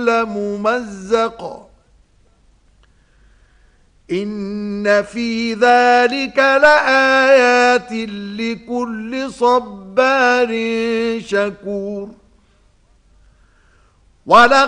كل ممزق إن في ذلك لآيات لكل صبار شكور.